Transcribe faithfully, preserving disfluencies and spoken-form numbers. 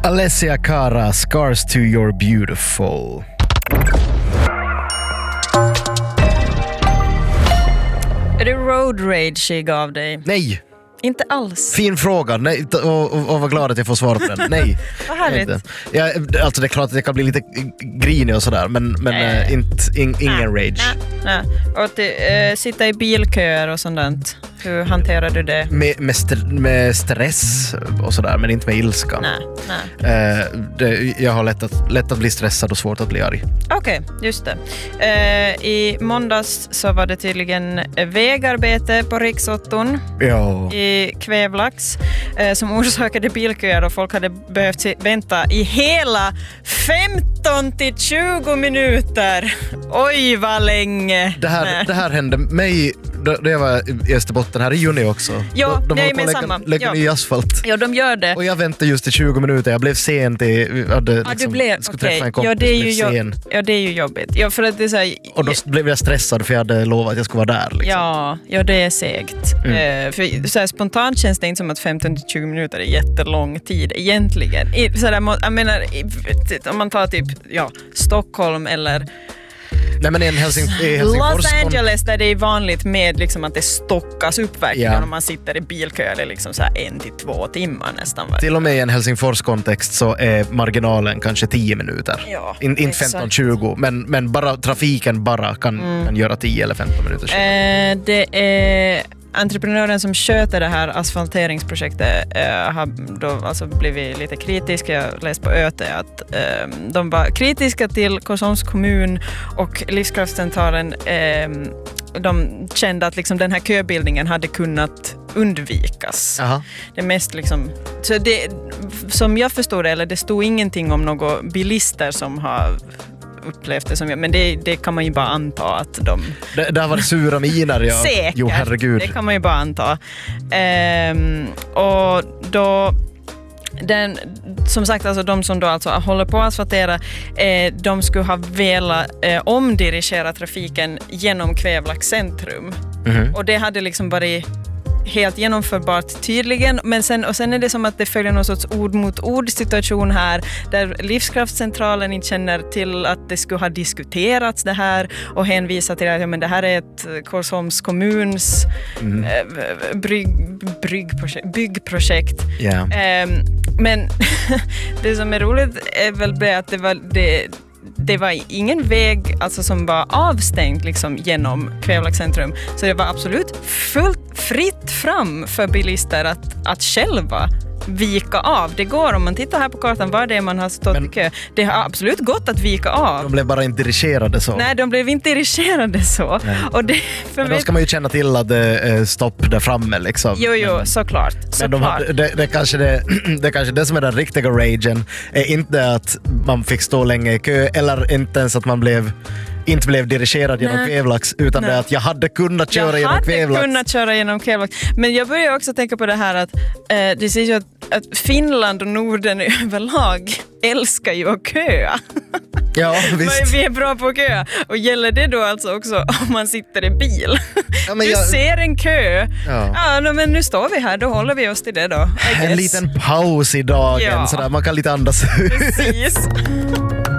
Alessia Cara, Scars to Your Beautiful. Är det road rage jag gav dig? Nej. Inte alls. Fin fråga. Nej, och, och, och var glad att jag får svar på den. Nej. Vad härligt. Ja, alltså det är klart att jag kan bli lite grinig och sådär, men, men äh, inte, in, ingen nej, rage. Nej, nej. Och att äh, sitta i bilköer och sånt. Hur hanterar du det? Med, med, st- med stress och sådär, men inte med ilska. Nej, nej. Eh, det, jag har lätt att, lätt att bli stressad och svårt att bli arg. Okej, okay, just det. Eh, I måndags så var det tydligen vägarbete på Riksåtton ja. i Kvävlax eh, som orsakade bilköer och folk hade behövt vänta i hela femton till tjugo minuter. Oj, vad länge! Det här, det här hände mig då jag var i Österbotten här i juni också. Ja, de, de nej, håller på men att lägga, samma. lägga ja. ny asfalt. Ja, de gör det. Och jag väntade just i tjugo minuter. Jag blev sen till... Jag hade, ja, liksom, du blev... skulle Okej. träffa en kompis. Ja, det är ju blev jo- ja, det är ju jobbigt. Ja, för att det är så här, och då blev jag stressad för jag hade lovat att jag skulle vara där. Liksom. Ja, ja, det är segt. Mm. Eh, för så här, spontant känns det inte som att femton till tjugo minuter är jättelång tid egentligen. I, så där, jag menar, i, om man tar typ ja, Stockholm eller... Nej, men en Helsing- i Helsingfors... Los Angeles där det är vanligt med liksom att det stockas upp verkligen ja. om man sitter i bilkö eller liksom så här en till två timmar nästan. Varje. Till och med i en Helsingfors-kontext så är marginalen kanske tio minuter. Ja, In, inte femton till tjugo, men, men bara, trafiken bara kan, mm. kan göra tio eller femton minuter. Eh, det är... Entreprenören som sköter det här asfalteringsprojektet eh, har då alltså blivit lite kritisk. Jag läste på Öte att eh, de var kritiska till Korsholms kommun och Livskraftscentralen. Eh, de kände att liksom den här köbildningen hade kunnat undvikas. Aha. Det mest liksom, så det, som jag förstår det, eller det stod ingenting om några bilister som har upplevt det som jag, men det, det kan man ju bara anta att de... Det, det har varit sura miner, ja. Säkert, jo, herregud. det kan man ju bara anta. Ehm, och då... Den, som sagt, alltså de som då alltså håller på att asfaltera, eh, de skulle ha velat eh, omdirigera trafiken genom Kvävlax centrum. Mm-hmm. Och det hade liksom varit helt genomförbart tydligen, men sen, och sen är det som att det följer någon sorts ord mot ord situation här där Livskraftscentralen inte känner till att det skulle ha diskuterats det här och hänvisar till att ja, men det här är ett Korsholms kommuns mm. eh, brygg, bryggprojekt, byggprojekt. Yeah. Eh, men det som är roligt är väl det att det var det Det var ingen väg alltså, som var avstängd liksom, genom Kvävlax centrum. Så det var absolut fullt fritt fram för bilister att, att själva vika av. Det går, om man tittar här på kartan, var det är man har stått men, i kö. Det har absolut gått att vika av. De blev bara inte dirigerade så. Nej, de blev inte dirigerade så. Och det, för men då ska man ju känna till att det är stopp där framme liksom. Jo, jo, men, såklart. Men såklart. de hade, det, det, kanske det, det kanske det som är den riktiga ragen är inte att man fick stå länge i kö eller inte ens att man blev inte blev dirigerad genom Kvävlax utan Nej. det att jag hade kunnat köra jag genom hade Kvävlax. Jag hade kunnat köra genom Kvävlax. Men jag börjar också tänka på det här att eh, det sägs ju att, att Finland och Norden överlag älskar ju att köa. Ja, visst. Vi är bra på att köa. Och gäller det då alltså också om man sitter i bil? Ja, men du jag... ser en kö. Ja, ja men nu står vi här, då håller vi oss till det då. En liten paus i dagen, ja. Sådär, man kan lite andas ut. Precis.